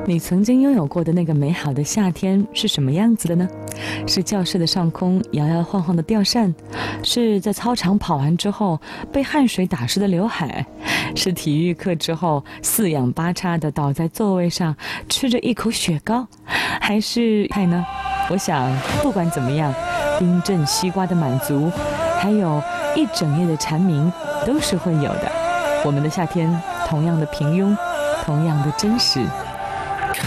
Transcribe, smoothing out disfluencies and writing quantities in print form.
你曾经拥有过的那个美好的夏天是什么样子的呢？是教室的上空摇摇晃晃的吊扇，是在操场跑完之后被汗水打湿的刘海，是体育课之后四仰八叉的倒在座位上吃着一口雪糕，还是派呢？我想不管怎么样，冰镇西瓜的满足，还有一整夜的蝉鸣都是会有的。我们的夏天同样的平庸，同样的真实。